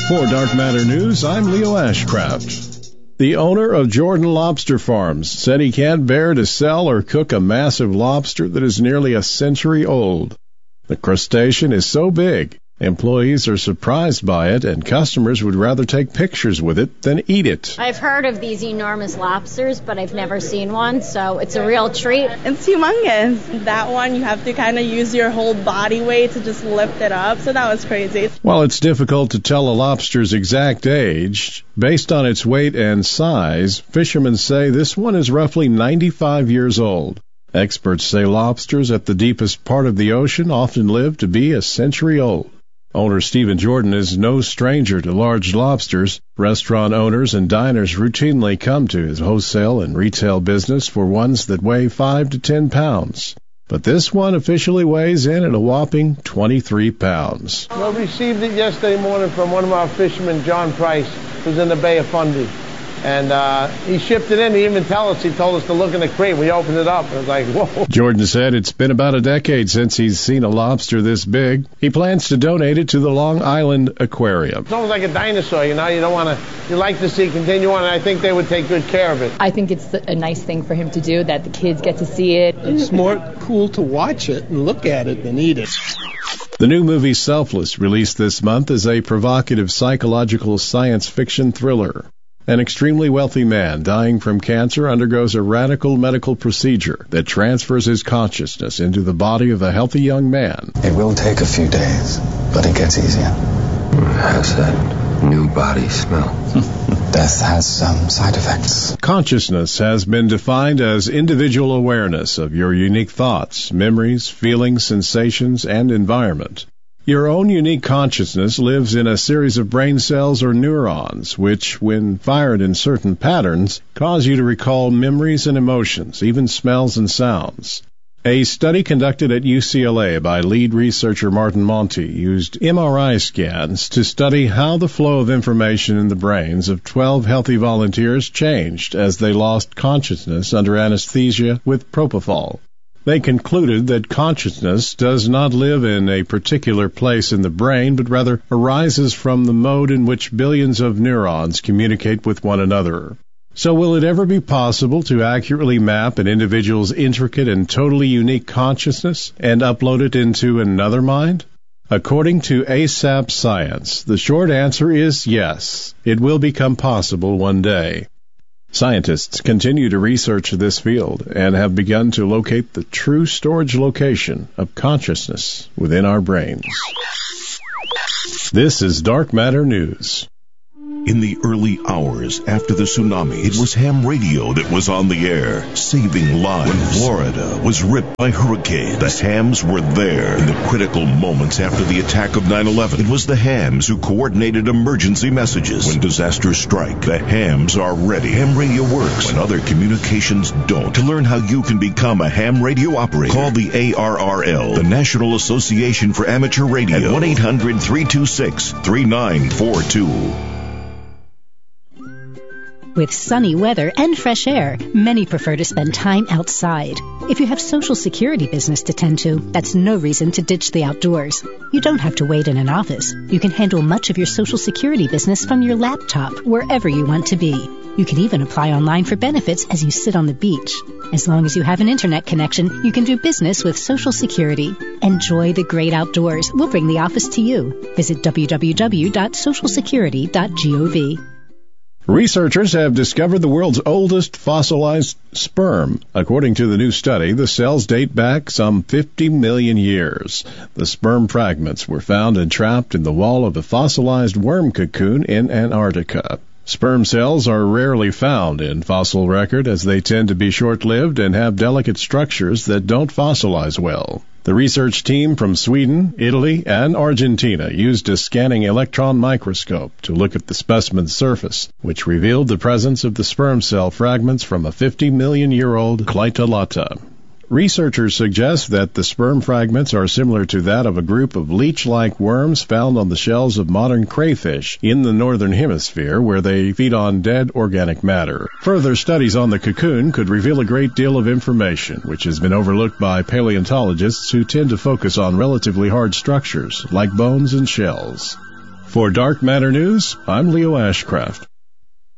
For Dark Matter News, I'm Leo Ashcraft. The owner of Jordan Lobster Farms said he can't bear to sell or cook a massive lobster that is nearly a century old. The crustacean is so big, employees are surprised by it, and customers would rather take pictures with it than eat it. I've heard of these enormous lobsters, but I've never seen one, so it's a real treat. It's humongous. That one, you have to kind of use your whole body weight to just lift it up, so that was crazy. While it's difficult to tell a lobster's exact age, based on its weight and size, fishermen say this one is roughly 95 years old. Experts say lobsters at the deepest part of the ocean often live to be a century old. Owner Stephen Jordan is no stranger to large lobsters. Restaurant owners and diners routinely come to his wholesale and retail business for ones that weigh 5 to 10 pounds. But this one officially weighs in at a whopping 23 pounds. Well, we received it yesterday morning from one of our fishermen, John Price, who's in the Bay of Fundy. And he shipped it in. He didn't even tell us. He told us to look in the crate. We opened it up. It was like, whoa. Jordan said it's been about a decade since he's seen a lobster this big. He plans to donate it to the Long Island Aquarium. It's almost like a dinosaur, you know. You don't want to, you like to see it continue on, and I think they would take good care of it. I think it's a nice thing for him to do, that the kids get to see it. It's more cool to watch it and look at it than eat it. The new movie Selfless, released this month, is a provocative psychological science fiction thriller. An extremely wealthy man dying from cancer undergoes a radical medical procedure that transfers his consciousness into the body of a healthy young man. It will take a few days, but it gets easier. How's that new body smell? Death has some side effects. Consciousness has been defined as individual awareness of your unique thoughts, memories, feelings, sensations, and environment. Your own unique consciousness lives in a series of brain cells or neurons, which, when fired in certain patterns, cause you to recall memories and emotions, even smells and sounds. A study conducted at UCLA by lead researcher Martin Monti used MRI scans to study how the flow of information in the brains of 12 healthy volunteers changed as they lost consciousness under anesthesia with propofol. They concluded that consciousness does not live in a particular place in the brain, but rather arises from the mode in which billions of neurons communicate with one another. So will it ever be possible to accurately map an individual's intricate and totally unique consciousness and upload it into another mind? According to ASAP Science, the short answer is yes. It will become possible one day. Scientists continue to research this field and have begun to locate the true storage location of consciousness within our brains. This is Dark Matter News. In the early hours after the tsunami, it was ham radio that was on the air, saving lives. When Florida was ripped by hurricanes, the hams were there. In the critical moments after the attack of 9/11, it was the hams who coordinated emergency messages. When disasters strike, the hams are ready. Ham radio works when other communications don't. To learn how you can become a ham radio operator, call the ARRL, the National Association for Amateur Radio, at 1-800-326-3942. With sunny weather and fresh air, many prefer to spend time outside. If you have Social Security business to tend to, that's no reason to ditch the outdoors. You don't have to wait in an office. You can handle much of your Social Security business from your laptop, wherever you want to be. You can even apply online for benefits as you sit on the beach. As long as you have an internet connection, you can do business with Social Security. Enjoy the great outdoors. We'll bring the office to you. Visit www.socialsecurity.gov. Researchers have discovered the world's oldest fossilized sperm. According to the new study, the cells date back some 50 million years. The sperm fragments were found entrapped in the wall of a fossilized worm cocoon in Antarctica. Sperm cells are rarely found in fossil record as they tend to be short-lived and have delicate structures that don't fossilize well. The research team from Sweden, Italy, and Argentina used a scanning electron microscope to look at the specimen's surface, which revealed the presence of the sperm cell fragments from a 50-million-year-old Clytolata. Researchers suggest that the sperm fragments are similar to that of a group of leech-like worms found on the shells of modern crayfish in the northern hemisphere, where they feed on dead organic matter. Further studies on the cocoon could reveal a great deal of information, which has been overlooked by paleontologists who tend to focus on relatively hard structures, like bones and shells. For Dark Matter News, I'm Leo Ashcraft.